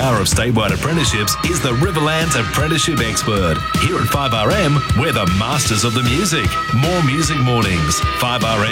hour of statewide apprenticeships is the Riverlands Apprenticeship Expert. Here at 5RM, we're the masters of the music. More Music Mornings. 5RM